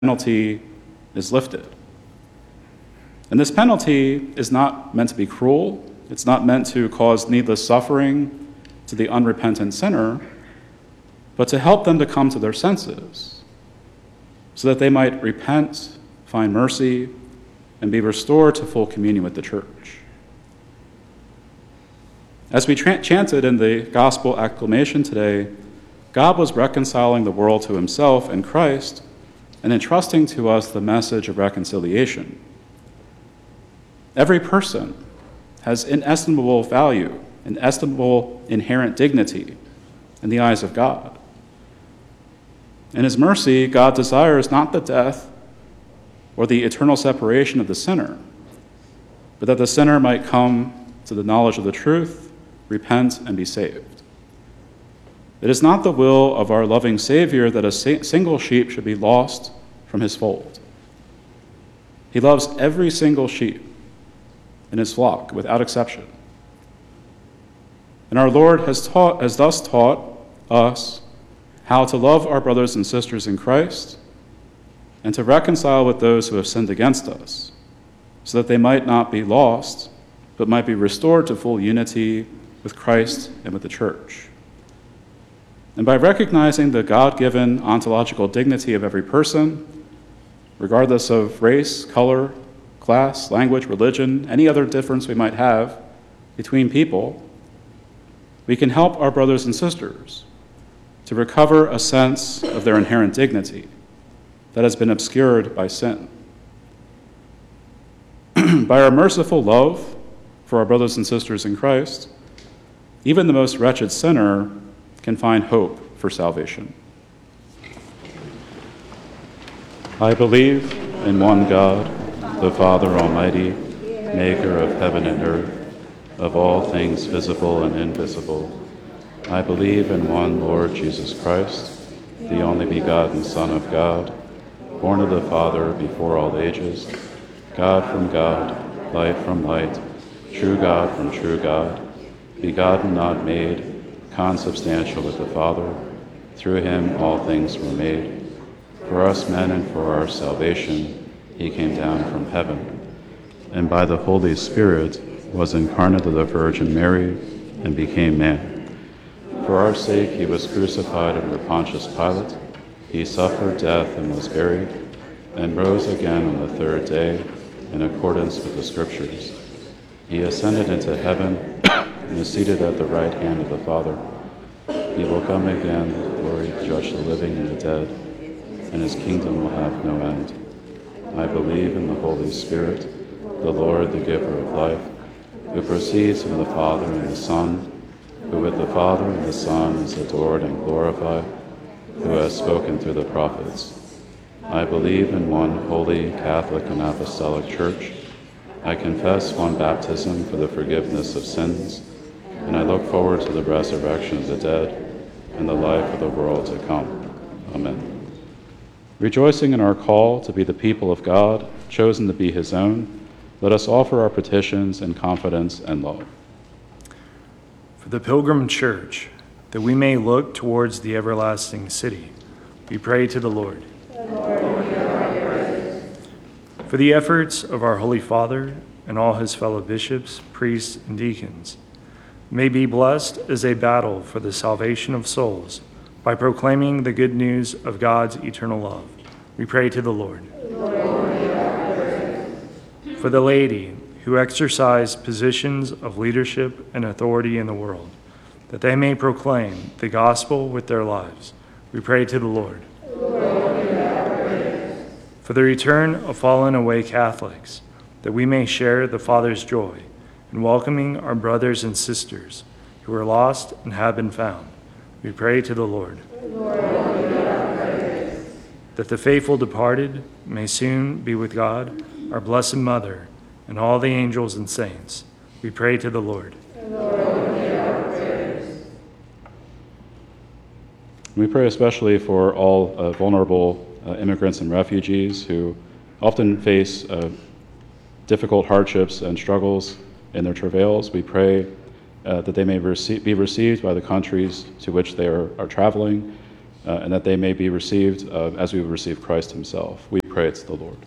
penalty is lifted. And this penalty is not meant to be cruel. It's not meant to cause needless suffering to the unrepentant sinner, but to help them to come to their senses so that they might repent, find mercy, and be restored to full communion with the church. As we chanted in the gospel acclamation today, God was reconciling the world to himself in Christ and entrusting to us the message of reconciliation. Every person has inestimable value, inestimable inherent dignity in the eyes of God. In his mercy, God desires not the death or the eternal separation of the sinner, but that the sinner might come to the knowledge of the truth, repent, and be saved. It is not the will of our loving Savior that a single sheep should be lost from his fold. He loves every single sheep in his flock, without exception. And our Lord has thus taught us how to love our brothers and sisters in Christ and to reconcile with those who have sinned against us, so that they might not be lost, but might be restored to full unity with Christ and with the church. And by recognizing the God-given ontological dignity of every person, regardless of race, color, class, language, religion, any other difference we might have between people, we can help our brothers and sisters to recover a sense of their inherent dignity that has been obscured by sin. By our merciful love for our brothers and sisters in Christ, even the most wretched sinner can find hope for salvation. I believe in one God, the Father Almighty, maker of heaven and earth, of all things visible and invisible. I believe in one Lord Jesus Christ, the only begotten Son of God, born of the Father before all ages, God from God, light from light, true God from true God, begotten, not made, consubstantial with the Father. Through him all things were made. For us men and for our salvation, he came down from heaven, and by the Holy Spirit was incarnate of the Virgin Mary and became man. For our sake he was crucified under Pontius Pilate. He suffered death and was buried, and rose again on the third day in accordance with the Scriptures. He ascended into heaven and is seated at the right hand of the Father. He will come again with glory to judge the living and the dead, and his kingdom will have no end. I believe in the Holy Spirit, the Lord, the giver of life, who proceeds from the Father and the Son, who with the Father and the Son is adored and glorified, who has spoken through the prophets. I believe in one holy, Catholic, and Apostolic Church. I confess one baptism for the forgiveness of sins, and I look forward to the resurrection of the dead and the life of the world to come. Amen. Rejoicing in our call to be the people of God, chosen to be his own, let us offer our petitions in confidence and love. For the Pilgrim Church, that we may look towards the everlasting city, we pray to the Lord. For the efforts of our Holy Father and all his fellow bishops, priests, and deacons, may be blessed as they battle for the salvation of souls by proclaiming the good news of God's eternal love. We pray to the Lord. For the laity who exercise positions of leadership and authority in the world, that they may proclaim the gospel with their lives, we pray to the Lord. For the return of fallen away Catholics, that we may share the Father's joy in welcoming our brothers and sisters who are lost and have been found, we pray to the Lord. That the faithful departed may soon be with God, our Blessed Mother, and all the angels and saints, we pray to the Lord. We pray especially for all vulnerable immigrants and refugees who often face difficult hardships and struggles in their travails. We pray that they may be received by the countries to which they are traveling, and that they may be received as we would receive Christ himself. We pray it's the Lord.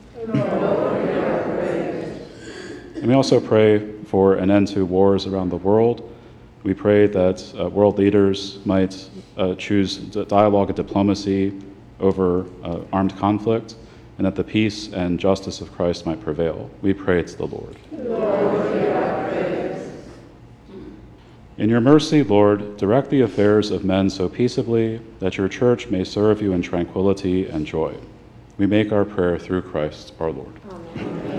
And we also pray for an end to wars around the world. We pray that world leaders might choose dialogue and diplomacy over armed conflict, and that the peace and justice of Christ might prevail. We pray it's the Lord. In your mercy, Lord, direct the affairs of men so peaceably that your church may serve you in tranquility and joy. We make our prayer through Christ our Lord. Amen.